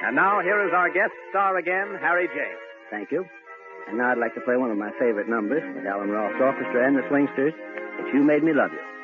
And now, here is our guest star again, Harry James. Thank you. And now I'd like to play one of my favorite numbers with Alan Ross Orchestra and the Swingsters. It's You Made Me Love You.